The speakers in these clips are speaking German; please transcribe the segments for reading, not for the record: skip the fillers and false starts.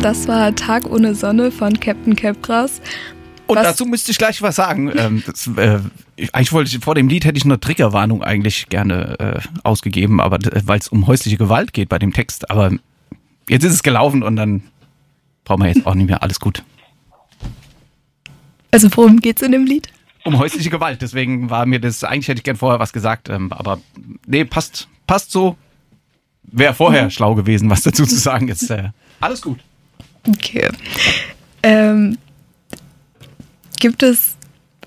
Das war Tag ohne Sonne von Captain Capgras. Und dazu müsste ich gleich was sagen. Vor dem Lied hätte ich eine Triggerwarnung eigentlich gerne ausgegeben, aber weil es um häusliche Gewalt geht bei dem Text. Aber jetzt ist es gelaufen und dann brauchen wir jetzt auch nicht mehr. Alles gut. Also worum geht's in dem Lied? Um häusliche Gewalt. Deswegen war mir das, eigentlich hätte ich gern vorher was gesagt. Aber nee, passt so. Wäre vorher schlau gewesen, was dazu zu sagen. Jetzt alles gut. Okay. Gibt es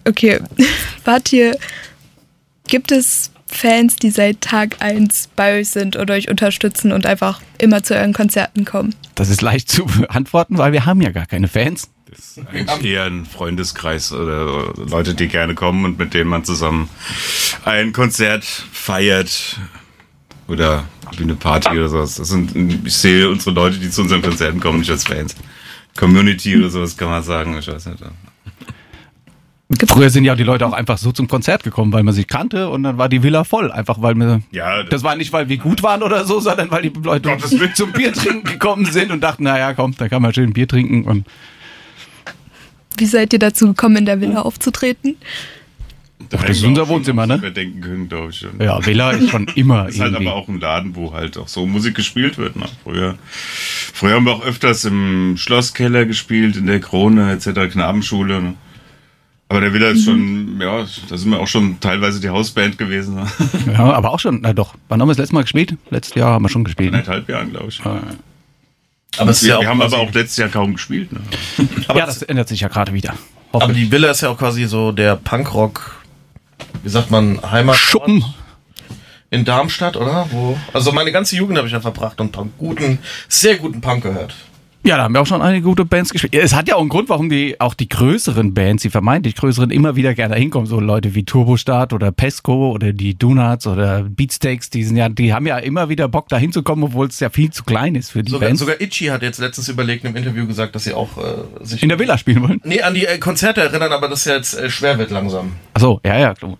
Fans, die seit Tag 1 bei euch sind oder euch unterstützen und einfach immer zu euren Konzerten kommen? Das ist leicht zu beantworten, weil wir haben ja gar keine Fans. Das ist eigentlich eher ein Freundeskreis oder Leute, die gerne kommen und mit denen man zusammen ein Konzert feiert oder wie eine Party oder sowas. Ich sehe unsere Leute, die zu unseren Konzerten kommen, nicht als Fans. Community oder sowas kann man sagen, ich weiß nicht. Früher sind ja die Leute auch einfach so zum Konzert gekommen, weil man sich kannte und dann war die Villa voll. Einfach weil wir, das war nicht, weil wir gut waren oder so, sondern weil die Leute zum Bier trinken gekommen sind und dachten, naja, komm, da kann man schön Bier trinken. Und wie seid ihr dazu gekommen, in der Villa aufzutreten? Das ist unser Wohnzimmer, ne? Wir denken können, glaube ich schon. Ja, Villa ist schon immer ist halt aber auch ein Laden, wo halt auch so Musik gespielt wird. Ne? Früher haben wir auch öfters im Schlosskeller gespielt, in der Krone etc., Knabenschule. Ne? Aber der Villa ist schon, ja, da sind wir auch schon teilweise die Hausband gewesen. Ne? Ja, aber auch schon, na doch. Wann haben wir das letzte Mal gespielt? Letztes Jahr haben wir schon gespielt. 1,5 Jahren, glaube ich. Ja. Aber wir haben aber auch letztes Jahr kaum gespielt. Ne? Aber ja, das ändert sich ja gerade wieder. Aber die Villa ist ja auch quasi so der Punkrock, wie sagt man, Schuppen in Darmstadt, oder? Also meine ganze Jugend habe ich ja verbracht und sehr guten Punk gehört. Ja, da haben wir auch schon einige gute Bands gespielt. Es hat ja auch einen Grund, warum die größeren Bands, die vermeintlich größeren, immer wieder gerne hinkommen. So Leute wie Turbostart oder Pesco oder die Donuts oder Beatsteaks, die haben ja immer wieder Bock, da hinzukommen, obwohl es ja viel zu klein ist für die Bands. Sogar Itchy hat jetzt letztens überlegt im Interview gesagt, dass sie auch sich in der Villa spielen wollen. Nee, an die Konzerte erinnern, aber das ja jetzt schwer wird langsam. Ach so, ja, klar.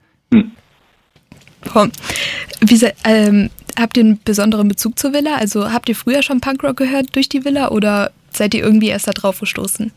Habt ihr einen besonderen Bezug zur Villa? Also habt ihr früher schon Punkrock gehört durch die Villa oder seid ihr irgendwie erst da drauf gestoßen?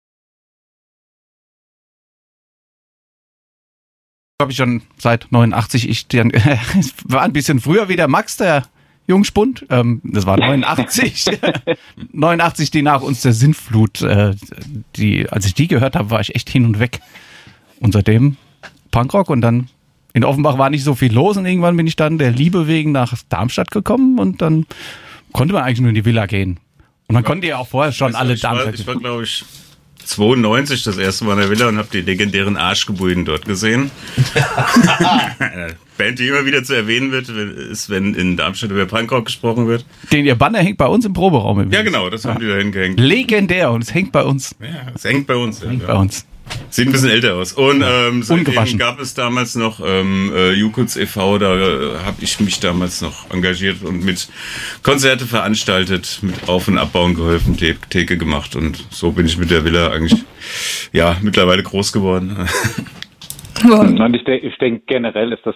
Habe ich schon seit 89. Es war ein bisschen früher wie der Max, der Jungspund. Das war 89. 89, die nach uns der Sintflut. Als ich die gehört habe, war ich echt hin und weg. Und seitdem Punkrock und dann in Offenbach war nicht so viel los und irgendwann bin ich dann der Liebe wegen nach Darmstadt gekommen und dann konnte man eigentlich nur in die Villa gehen. Und man konnte ja auch vorher schon alle Darmstadt. Ich war, glaube ich, 92 das erste Mal in der Villa und habe die legendären Arschgebuden dort gesehen. Eine Band, die immer wieder zu erwähnen wird, ist, wenn in Darmstadt über Punkrock gesprochen wird. Ihr Banner hängt bei uns im Proberaum. Ja, genau, das haben die da hingehängt. Legendär und es hängt bei uns. Ja, es hängt bei uns. Bei uns. Sieht ein bisschen älter aus. Und seitdem gab es damals noch Jukuts e.V., da habe ich mich damals noch engagiert und mit Konzerte veranstaltet, mit Auf- und Abbauen geholfen, Theke gemacht und so bin ich mit der Villa eigentlich mittlerweile groß geworden. Und ich denke, generell ist das